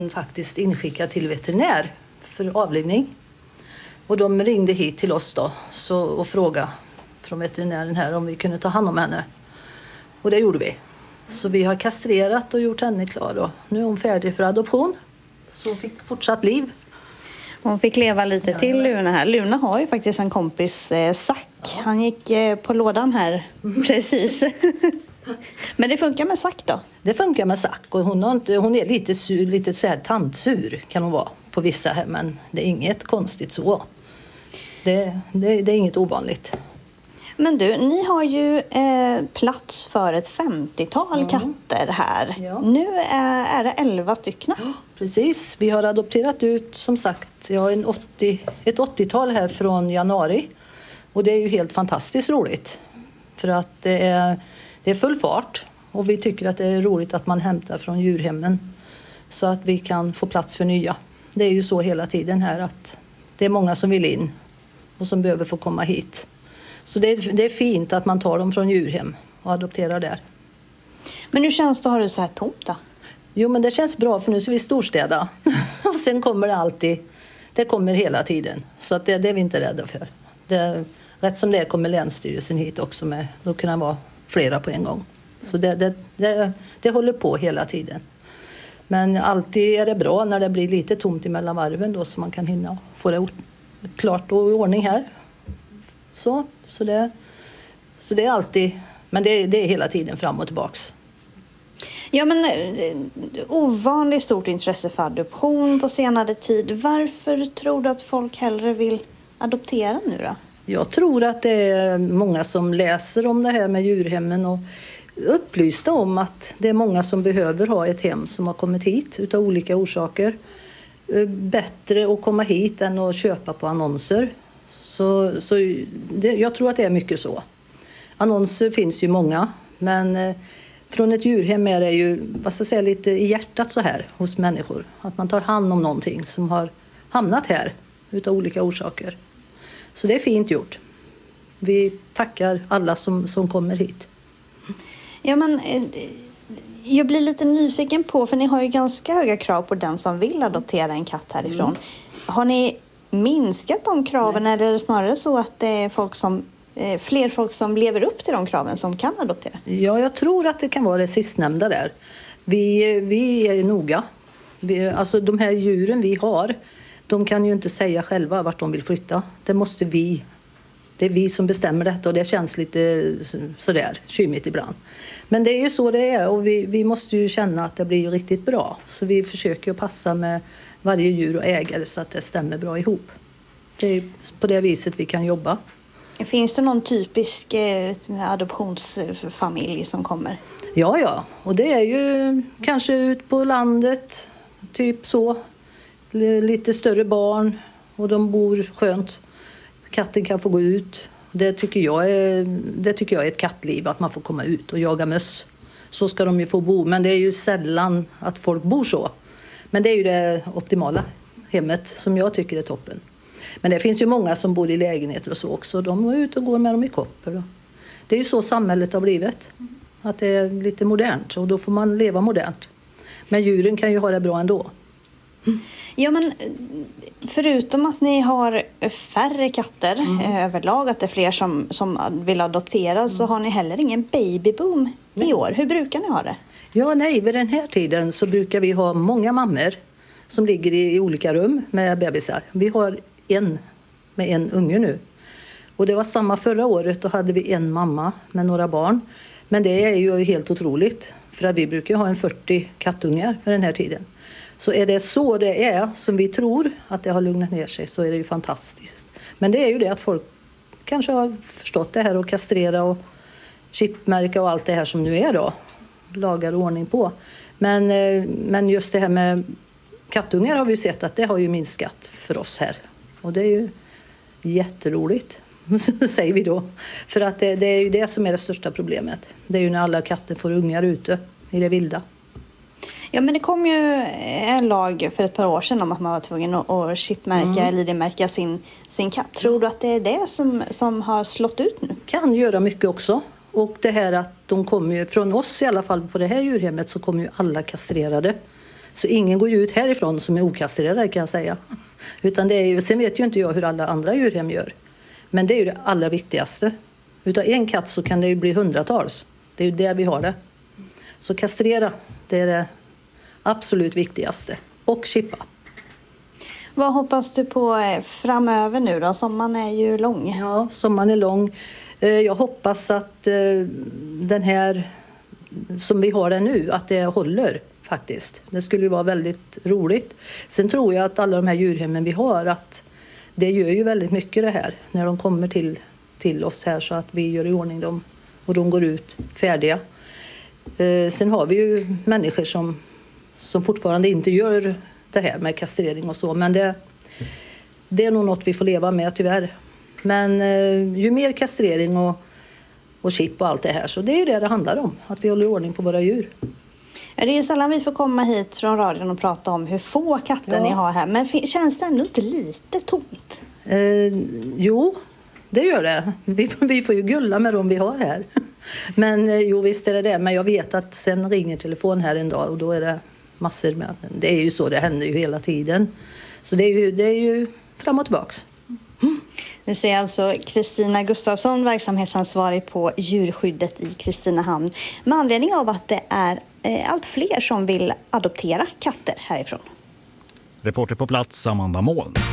faktiskt inskickad till veterinär för avlivning. Och de ringde hit till oss då och frågade från veterinären här om vi kunde ta hand om henne. Och det gjorde vi. Så vi har kastrerat och gjort henne klar då. Nu är hon färdig för adoption. Så hon fick fortsatt liv. Hon fick leva lite till, Luna här. Luna har ju faktiskt en kompis, Zack. Ja. Han gick på lådan här, precis. Men det funkar med Zack då? Det funkar med Zack. Och hon är lite så här tandsur kan hon vara på vissa här. Men det är inget konstigt så. Det är inget ovanligt. Men du, ni har ju plats för ett 50-tal katter här. Ja. Nu är det 11 stycken. Ja, precis. Vi har adopterat ut som sagt ett 80-tal här från januari. Och det är ju helt fantastiskt roligt. För att det är full fart. Och vi tycker att det är roligt att man hämtar från djurhemmen. Så att vi kan få plats för nya. Det är ju så hela tiden här att det är många som vill in. Och som behöver få komma hit. Så det är fint att man tar dem från djurhem och adopterar där. Men hur känns det att ha det så här tomt då? Jo, men det känns bra för nu ska vi storstäda. Och sen kommer det alltid, det kommer hela tiden. Så att det är vi inte rädda för. Rätt som det kommer Länsstyrelsen hit också med. Då kan det vara flera på en gång. Så det håller på hela tiden. Men alltid är det bra när det blir lite tomt emellan varven då så man kan hinna få det klart och i ordning här. Så det är alltid, men det är hela tiden fram och tillbaks. Ja, men ovanligt stort intresse för adoption på senare tid. Varför tror du att folk hellre vill adoptera nu då? Jag tror att det är många som läser om det här med djurhemmen och upplysta om att det är många som behöver ha ett hem som har kommit hit utav olika orsaker. Bättre att komma hit än att köpa på annonser. Jag tror att det är mycket så. Annonser finns ju många, men från ett djurhem är det ju lite i hjärtat så här hos människor. Att man tar hand om någonting som har hamnat här utav olika orsaker. Så det är fint gjort. Vi tackar alla som kommer hit. Ja, men jag blir lite nyfiken på, för ni har ju ganska höga krav på den som vill adoptera en katt härifrån. Har ni minskat de kraven? Nej. Eller är det snarare så att det är fler folk som lever upp till de kraven som kan adoptera? Ja, jag tror att det kan vara det sistnämnda där. Vi är noga. Alltså de här djuren vi har, de kan ju inte säga själva vart de vill flytta. Det måste vi. Det är vi som bestämmer detta och det känns lite sådär kymigt ibland. Men det är ju så det är och vi måste ju känna att det blir riktigt bra. Så vi försöker att passa med varje djur och ägare så att det stämmer bra ihop. Det är på det viset vi kan jobba. Finns det någon typisk adoptionsfamilj som kommer? Ja. Och det är ju kanske ut på landet, typ så. Lite större barn och de bor skönt. Katten kan få gå ut. Det tycker jag är ett kattliv, att man får komma ut och jaga möss. Så ska de ju få bo, men det är ju sällan att folk bor så. Men det är ju det optimala hemmet som jag tycker är toppen. Men det finns ju många som bor i lägenheter och så också. De går ut och går med dem i koppar. Det är ju så samhället har blivit. Att det är lite modernt och då får man leva modernt. Men djuren kan ju ha det bra ändå. Ja, men förutom att ni har färre katter överlag, att det är fler som vill adoptera, så har ni heller ingen babyboom i år. Hur brukar ni ha det? Ja, vid den här tiden så brukar vi ha många mammor som ligger i olika rum med bebisar. Vi har en med en unge nu. Och det var samma förra året, då hade vi en mamma med några barn. Men det är ju helt otroligt, för att vi brukar ha 40 kattungar för den här tiden. Så är det så det är som vi tror att det har lugnat ner sig, så är det ju fantastiskt. Men det är ju det att folk kanske har förstått det här och kastrera och chipmärka och allt det här som nu är då. Lagar och ordning på. Men just det här med kattungar har vi sett att det har ju minskat för oss här. Och det är ju jätteroligt, säger vi då. För att det är ju det som är det största problemet. Det är ju när alla katter får ungar ute i det vilda. Ja, men det kom ju en lag för ett par år sedan om att man var tvungen att chipmärka eller ID-märka sin katt. Tror du att det är det som har slått ut nu? Kan göra mycket också. Och det här att de kommer ju, från oss i alla fall på det här djurhemmet, så kommer ju alla kastrerade. Så ingen går ju ut härifrån som är okastrerad kan jag säga. Utan det är ju, sen vet ju inte jag hur alla andra djurhem gör. Men det är ju det allra viktigaste. Utav en katt så kan det ju bli hundratals. Det är ju där vi har det. Så kastrera, det är det absolut viktigaste. Och chippa. Vad hoppas du på framöver nu då? Sommaren är ju lång. Ja, sommaren är lång. Jag hoppas att den här som vi har det nu, att det håller faktiskt. Det skulle ju vara väldigt roligt. Sen tror jag att alla de här djurhemmen vi har, att det gör ju väldigt mycket det här. När de kommer till oss här så att vi gör i ordning dem och de går ut färdiga. Sen har vi ju människor som fortfarande inte gör det här med kastrering och så. Men det är nog något vi får leva med tyvärr. Men ju mer kastrering och chip och allt det här, så det är ju det handlar om. Att vi håller ordning på våra djur. Det är ju sällan vi får komma hit från radion och prata om hur få katter ni har här. Men känns det ändå inte lite tomt? Jo, det gör det. Vi får ju gulla med dem vi har här. Men jo, visst är det. Men jag vet att sen ringer telefon här en dag och då är det massor med. Det är ju så, det händer ju hela tiden. Så det är ju fram och tillbaks. Det säger alltså Kristina Gustafsson, verksamhetsansvarig på djurskyddet i Kristinehamn. Med anledning av att det är allt fler som vill adoptera katter härifrån. Reporter på plats, Amanda Mål.